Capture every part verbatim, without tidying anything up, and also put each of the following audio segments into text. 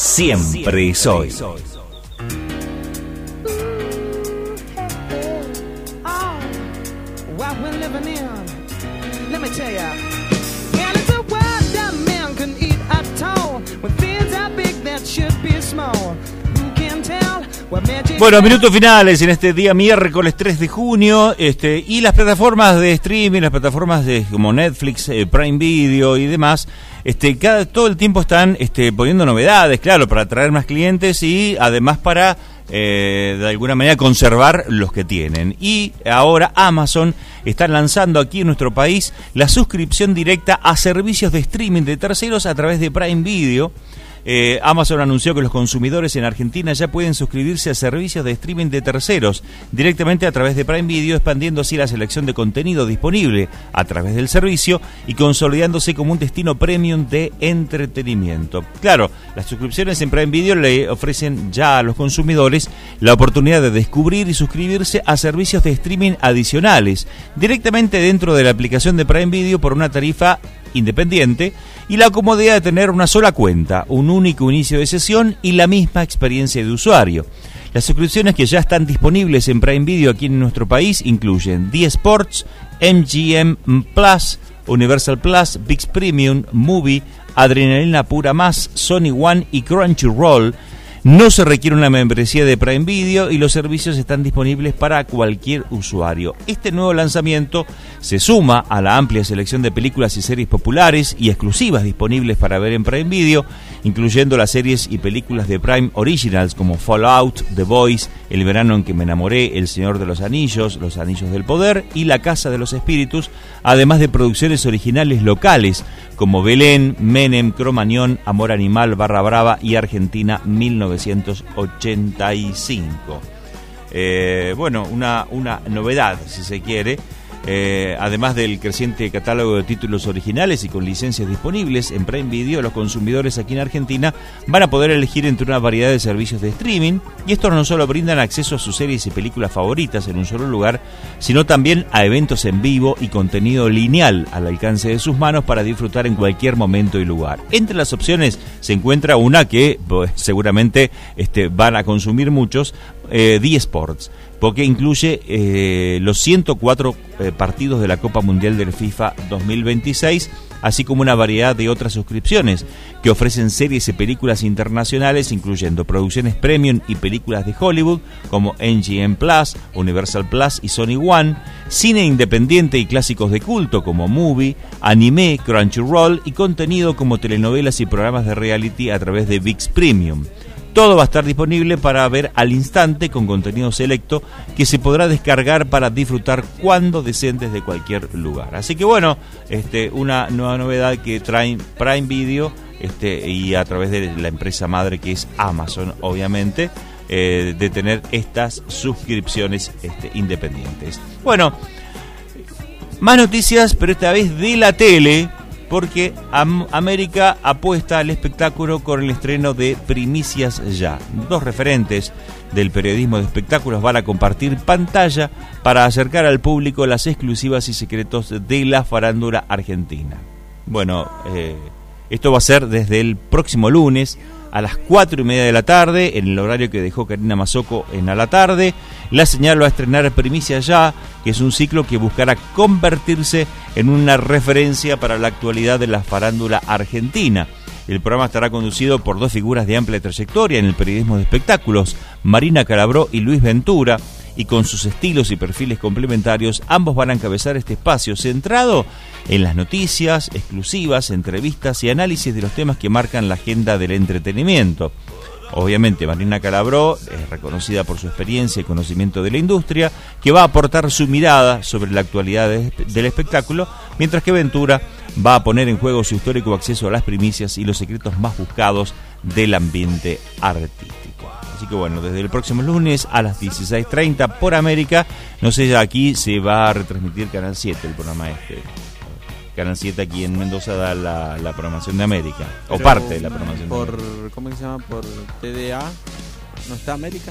siempre es hoy. Bueno, minutos finales en este día miércoles tres de junio, este, y las plataformas de streaming, las plataformas de como Netflix, eh, Prime Video y demás, este, cada, todo el tiempo están este, poniendo novedades, claro, para atraer más clientes y además para eh, de alguna manera conservar los que tienen. Y ahora Amazon está lanzando aquí en nuestro país la suscripción directa a servicios de streaming de terceros a través de Prime Video. Eh, Amazon anunció que los consumidores en Argentina ya pueden suscribirse a servicios de streaming de terceros directamente a través de Prime Video, expandiendo así la selección de contenido disponible a través del servicio y consolidándose como un destino premium de entretenimiento. Claro, las suscripciones en Prime Video le ofrecen ya a los consumidores la oportunidad de descubrir y suscribirse a servicios de streaming adicionales directamente dentro de la aplicación de Prime Video por una tarifa independiente y la comodidad de tener una sola cuenta, un único inicio de sesión y la misma experiencia de usuario. Las suscripciones que ya están disponibles en Prime Video aquí en nuestro país incluyen D Sports, M G M Plus, Universal Plus, ViX Premium, Movie, Adrenalina Pura Más, Sony One y Crunchyroll. No se requiere una membresía de Prime Video y los servicios están disponibles para cualquier usuario. Este nuevo lanzamiento se suma a la amplia selección de películas y series populares y exclusivas disponibles para ver en Prime Video, incluyendo las series y películas de Prime Originals como Fallout, The Boys, El verano en que me enamoré, El Señor de los Anillos, Los Anillos del Poder y La Casa de los Espíritus, además de producciones originales locales como Belén, Menem, Cromañón, Amor Animal, Barra Brava y Argentina mil novecientos ochenta y cinco. Eh, bueno, una, una novedad, si se quiere. Eh, además del creciente catálogo de títulos originales y con licencias disponibles en Prime Video, los consumidores aquí en Argentina van a poder elegir entre una variedad de servicios de streaming, y estos no solo brindan acceso a sus series y películas favoritas en un solo lugar, sino también a eventos en vivo y contenido lineal al alcance de sus manos para disfrutar en cualquier momento y lugar. Entre las opciones se encuentra una que pues, seguramente este, van a consumir muchos, eh, D Sports, porque incluye eh, los ciento cuatro eh, partidos de la Copa Mundial del FIFA dos mil veintiséis, así como una variedad de otras suscripciones que ofrecen series y películas internacionales, incluyendo producciones premium y películas de Hollywood, como M G M Plus, Universal Plus y Sony One, cine independiente y clásicos de culto como Movie, anime, Crunchyroll y contenido como telenovelas y programas de reality a través de ViX Premium. Todo va a estar disponible para ver al instante con contenido selecto que se podrá descargar para disfrutar cuando deseen desde cualquier lugar. Así que bueno, este, una nueva novedad que trae Prime Video este, y a través de la empresa madre que es Amazon, obviamente, eh, de tener estas suscripciones este, independientes. Bueno, más noticias, pero esta vez de la tele, porque Am- América apuesta al espectáculo con el estreno de Primicias Ya. Dos referentes del periodismo de espectáculos van a compartir pantalla para acercar al público las exclusivas y secretos de la farándula argentina. Bueno, eh, esto va a ser desde el próximo lunes a las cuatro y media de la tarde, en el horario que dejó Karina Mazzocco en A la Tarde. La señal va a estrenar Primicias Ya, que es un ciclo que buscará convertirse en una referencia para la actualidad de la farándula argentina. El programa estará conducido por dos figuras de amplia trayectoria en el periodismo de espectáculos, Marina Calabró y Luis Ventura, y con sus estilos y perfiles complementarios, ambos van a encabezar este espacio centrado en las noticias, exclusivas, entrevistas y análisis de los temas que marcan la agenda del entretenimiento. Obviamente Marina Calabró es reconocida por su experiencia y conocimiento de la industria, que va a aportar su mirada sobre la actualidad de, del espectáculo, mientras que Ventura va a poner en juego su histórico acceso a las primicias y los secretos más buscados del ambiente artístico. Así que bueno, desde el próximo lunes a las dieciséis treinta por América, no sé, aquí se va a retransmitir Canal siete, el programa este. Canal siete aquí en Mendoza da la, la programación de América, o pero parte de la programación por, de América. ¿Cómo se llama? Por T D A, ¿no está América?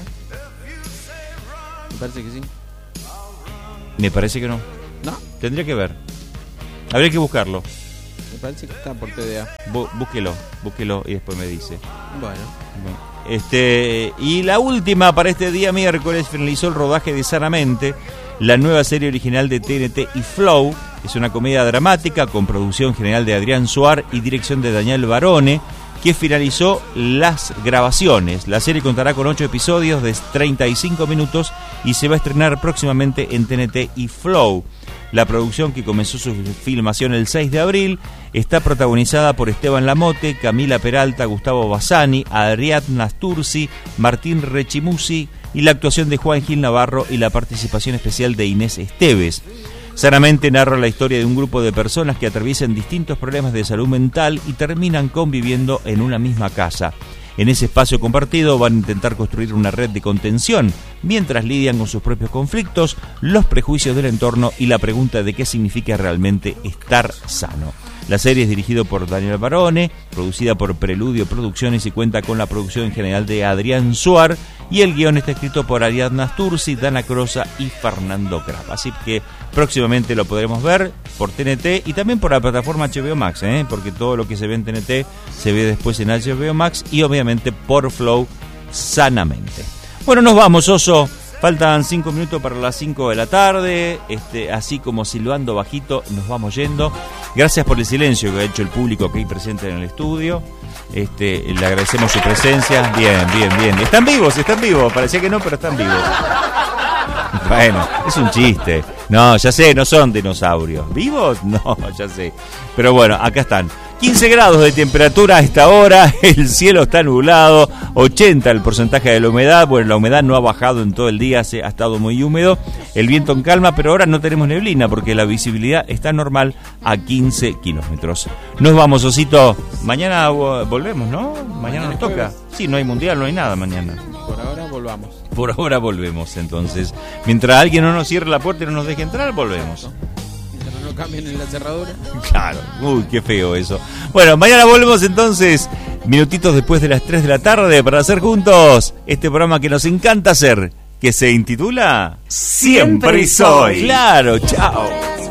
Me parece que sí. Me parece que no. ¿No? Tendría que ver. Habría que buscarlo. parece que está por T D A. Bú, búsquelo, búsquelo y después me dice. Bueno. Bueno. Este, y la última para este día miércoles finalizó el rodaje de Sanamente, la nueva serie original de T N T y Flow. Es una comedia dramática con producción general de Adrián Suar y dirección de Daniel Barone, que finalizó las grabaciones. La serie contará con ocho episodios de treinta y cinco minutos y se va a estrenar próximamente en T N T y Flow. La producción, que comenzó su filmación el seis de abril, está protagonizada por Esteban Lamote, Camila Peralta, Gustavo Bassani, Ariadna Sturzi, Martín Rechimusi y la actuación de Juan Gil Navarro y la participación especial de Inés Esteves. Sanamente narra la historia de un grupo de personas que atraviesan distintos problemas de salud mental y terminan conviviendo en una misma casa. En ese espacio compartido van a intentar construir una red de contención mientras lidian con sus propios conflictos, los prejuicios del entorno y la pregunta de qué significa realmente estar sano. La serie es dirigida por Daniel Barone, producida por Preludio Producciones y cuenta con la producción en general de Adrián Suar, y el guión está escrito por Ariadna Sturzi, Dana Crosa y Fernando Krapp. Así que próximamente lo podremos ver por T N T y también por la plataforma H B O Max, ¿eh? Porque todo lo que se ve en T N T se ve después en H B O Max y obviamente por Flow Sanamente. Bueno, nos vamos, Oso. Faltan cinco minutos para las cinco de la tarde, este, así como silbando bajito nos vamos yendo. Gracias por el silencio que ha hecho el público aquí presente en el estudio. Este, le agradecemos su presencia. Bien, bien, bien. Están vivos, están vivos. Parecía que no, pero están vivos. Bueno, es un chiste. No, ya sé, no son dinosaurios. ¿Vivos? No, ya sé. Pero bueno, acá están. quince grados de temperatura a esta hora, el cielo está nublado, ochenta el porcentaje de la humedad. Bueno, la humedad no ha bajado en todo el día, se ha estado muy húmedo, el viento en calma, pero ahora no tenemos neblina porque la visibilidad está normal a quince kilómetros. Nos vamos, Osito. Mañana volvemos, ¿no? Mañana, mañana nos toca. Jueves. Sí, no hay mundial, no hay nada mañana. Por ahora volvamos. Por ahora volvemos, entonces. Mientras alguien no nos cierre la puerta y no nos deje entrar, volvemos. No cambien en la cerradura. Claro, uy, qué feo eso. Bueno, mañana volvemos entonces, minutitos después de las tres de la tarde, para hacer juntos este programa que nos encanta hacer, que se intitula Siempre y Soy. Claro, chao.